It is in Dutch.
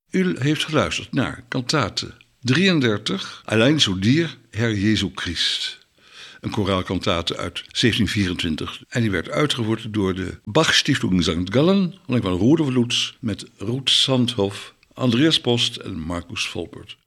U heeft geluisterd naar kantate 33, Allein zu dir, Herr Jesu Christ. Een koraalkantate uit 1724. En die werd uitgevoerd door de Bach-Stiftung St. Gallen, onder van Roelof Lutz, met Ruud Sandhoff, Andreas Post en Marcus Volpert.